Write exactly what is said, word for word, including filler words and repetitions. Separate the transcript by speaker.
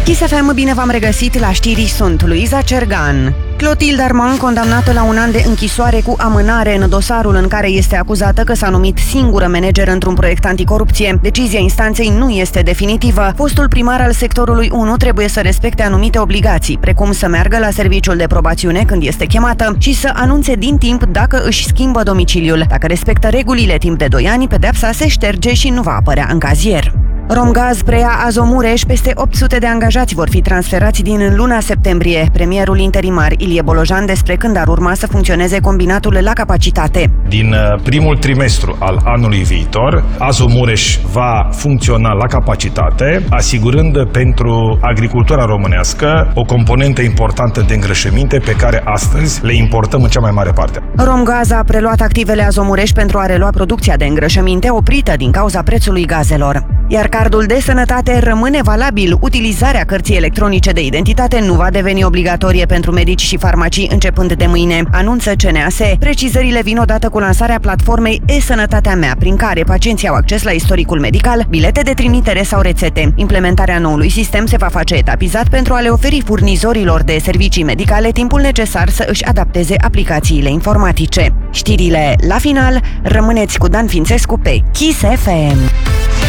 Speaker 1: Kiss F M, bine v-am regăsit la știri, sunt Luiza Cergan. Clotilde Armand, condamnată la un an de închisoare cu amânare în dosarul în care este acuzată că s-a numit singură manager într-un proiect anticorupție. Decizia instanței nu este definitivă. Fostul primar al sectorului unu trebuie să respecte anumite obligații, precum să meargă la serviciul de probațiune când este chemată și să anunțe din timp dacă își schimbă domiciliul. Dacă respectă regulile timp de doi ani, pedeapsa se șterge și nu va apărea în cazier. Romgaz preia Azomureș, peste opt sute de angajați vor fi transferați din luna septembrie. Premierul interimar Ilie Bolojan despre când ar urma să funcționeze combinatul la capacitate.
Speaker 2: Din primul trimestru al anului viitor, Azomureș va funcționa la capacitate, asigurând pentru agricultura românească o componentă importantă de îngrășăminte pe care astăzi le importăm în cea mai mare parte.
Speaker 1: Romgaz a preluat activele Azomureș pentru a relua producția de îngrășăminte oprită din cauza prețului gazelor. Iar cardul de sănătate rămâne valabil. Utilizarea cărții electronice de identitate nu va deveni obligatorie pentru medici și farmacii începând de mâine, anunță C N A S. Precizările vin odată cu lansarea platformei E-Sănătatea Mea, prin care pacienții au acces la istoricul medical, bilete de trimitere sau rețete. Implementarea noului sistem se va face etapizat pentru a le oferi furnizorilor de servicii medicale timpul necesar să își adapteze aplicațiile informatice. Știrile la final, rămâneți cu Dan Fințescu pe Kiss F M.